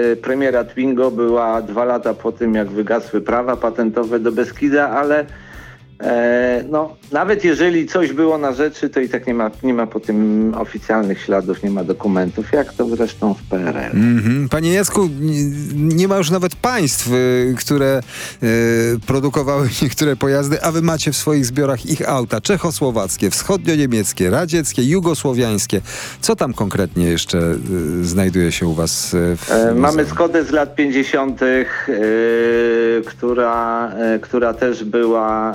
premiera Twingo była 2 lata po tym, jak wygasły prawa patentowe do Beskida, ale no, nawet jeżeli coś było na rzeczy, to i tak nie ma po tym oficjalnych śladów, nie ma dokumentów, jak to zresztą w PRL. Panie Jacku, nie ma już nawet państw, które produkowały niektóre pojazdy, a wy macie w swoich zbiorach ich auta. Czechosłowackie, wschodnio-niemieckie, radzieckie, jugosłowiańskie. Co tam konkretnie jeszcze znajduje się u was w Mamy Skodę z lat 50., która też była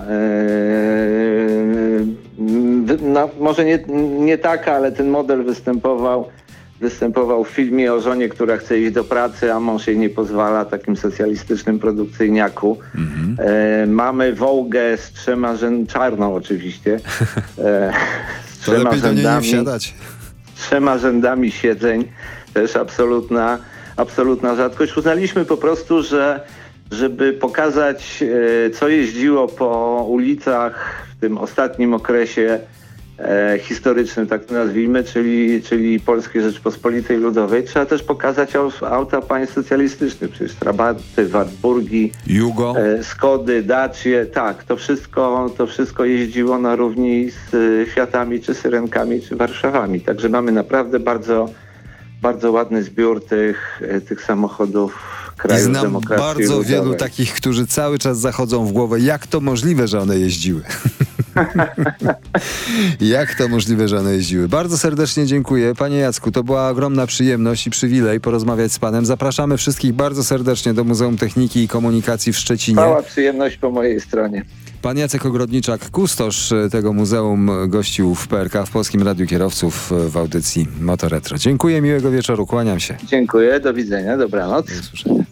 no, może nie taka, ale ten model występował w filmie o żonie, która chce iść do pracy, a mąż jej nie pozwala, takim socjalistycznym produkcyjniaku. Mamy Wołgę z 3 czarną oczywiście, z 3 rzędami, 3 rzędami siedzeń, też absolutna rzadkość. Uznaliśmy po prostu, żeby pokazać, co jeździło po ulicach w tym ostatnim okresie historycznym, tak to nazwijmy, czyli Polskiej Rzeczpospolitej Ludowej, trzeba też pokazać auta państw socjalistycznych, przecież Trabanty, Wartburgi, Jugo, Skody, Dacie, tak, to wszystko jeździło na równi z Fiatami, czy Syrenkami, czy Warszawami, także mamy naprawdę bardzo, bardzo ładny zbiór tych samochodów krajów demokracji bardzo ludowej. wielu takich, którzy cały czas zachodzą w głowę, jak to możliwe, że one jeździły. Jak to możliwe, że one jeździły. Bardzo serdecznie dziękuję. Panie Jacku, to była ogromna przyjemność i przywilej porozmawiać z panem. Zapraszamy wszystkich bardzo serdecznie do Muzeum Techniki i Komunikacji w Szczecinie. Cała przyjemność po mojej stronie. Pan Jacek Ogrodniczak, kustosz tego muzeum, gościł w PRK, w Polskim Radiu Kierowców, w audycji Motoretro. Dziękuję, miłego wieczoru, kłaniam się. Dziękuję, do widzenia, dobranoc. Do usłyszenia.